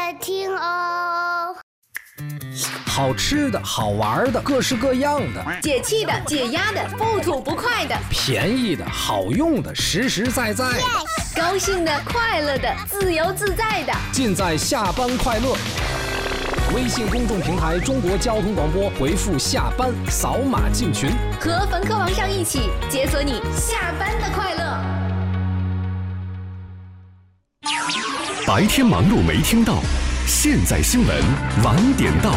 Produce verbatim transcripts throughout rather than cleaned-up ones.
听哦。 好吃的好玩的各式各样的， 解气的解压的不吐不快的， 便宜的好用的实实在在的， Yes! 高兴的快乐的自由自在的， 尽在下班快乐。微信公众平台中国交通广播，回复下班扫码进群， 和冯科王上一起解锁你下班的快乐。 白天忙碌没听到，现在新闻晚点到。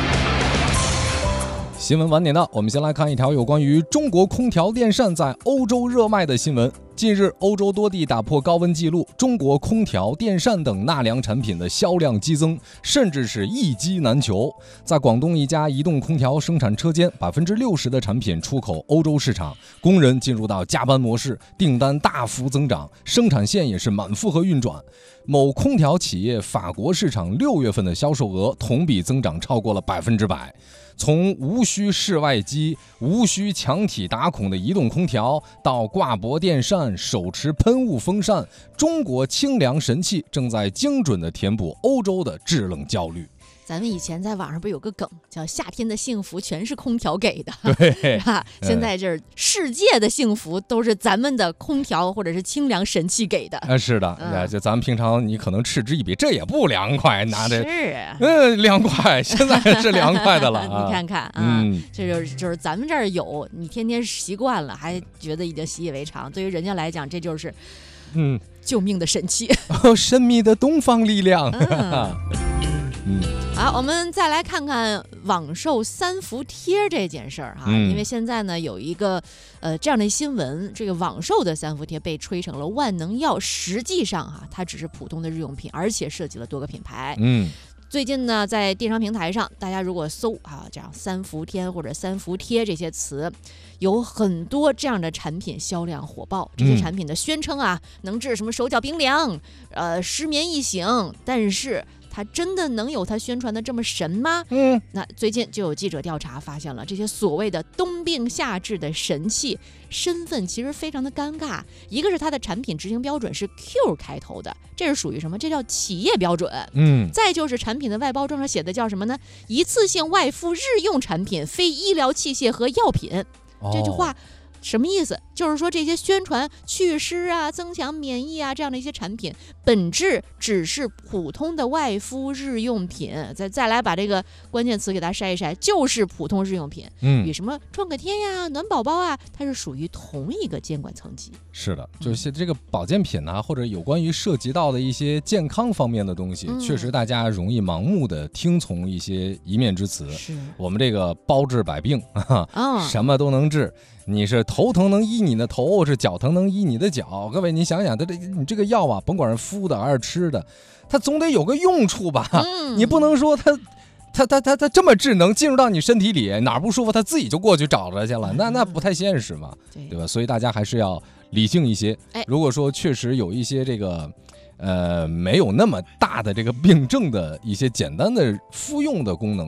新闻晚点到，我们先来看一条有关于中国空调电扇在欧洲热卖的新闻。近日，欧洲多地打破高温记录，中国空调、电扇等纳凉产品的销量激增，甚至是一机难求。在广东一家移动空调生产车间，百分之六十的产品出口欧洲市场，工人进入到加班模式，订单大幅增长，生产线也是满负荷运转。某空调企业法国市场六月份的销售额同比增长超过了百分之百。从无需室外机、无需墙体打孔的移动空调，到挂脖电扇、手持喷雾风扇，中国清凉神器正在精准地填补欧洲的制冷焦虑。 咱们以前在网上不是有个梗叫夏天的幸福全是空调给的， 对吧？现在这世界的幸福都是咱们的空调或者是清凉神器给的。 啊，是的，嗯、就咱们平常你可能嗤之以鼻，这也不凉快，拿着是， 嗯，凉快，现在是凉快的了。 你看看啊， 嗯， 这就是就是咱们这儿有，你天天习惯了，还觉得已经习以为常。对于人家来讲，这就是嗯救命的神器， 哦，神秘的东方力量。 嗯嗯， 好，我们再来看看网售三伏贴这件事儿哈， 嗯、 因为现在呢有一个呃这样的新闻，这个网售的三伏贴被吹成了万能药，实际上哈、啊、它只是普通的日用品，而且涉及了多个品牌。 嗯。 最近呢，在电商平台上，大家如果搜啊这样三伏天或者三伏贴这些词，有很多这样的产品销量火爆。这些产品的宣称啊，能治什么手脚冰凉，呃失眠易醒，但是它真的能有它宣传的这么神吗？嗯，那最近就有记者调查发现了，这些所谓的冬病夏治的神器，身份其实非常的尴尬。一个是它的产品执行标准是 Q 开头的，这是属于什么？这叫企业标准。嗯，再就是产品的外包装上写的叫什么呢？一次性外敷日用产品，非医疗器械和药品。哦、这句话什么意思？就是说这些宣传祛湿啊、增强免疫啊这样的一些产品，本质只是普通的外敷日用品。再再来把这个关键词给它筛一筛，就是普通日用品。嗯，与什么创可贴呀、暖宝宝啊，它是属于同一个监管层级。 是的，就是这个保健品啊，或者有关于涉及到的一些健康方面的东西，嗯、确实大家容易盲目的听从一些一面之词。 是我们这个包治百病啊，哦、什么都能治。你是头疼能医你的头，是脚疼能医你的脚。各位，你想想，它这你这个药啊，甭管是敷的还是吃的，它总得有个用处吧？嗯、你不能说它，它它它它这么智能，进入到你身体里，哪儿不舒服，它自己就过去找着去了，那那不太现实嘛，对, 对吧？所以大家还是要理性一些。如果说确实有一些这个。呃，没有那么大的这个病症的一些简单的服用的功能。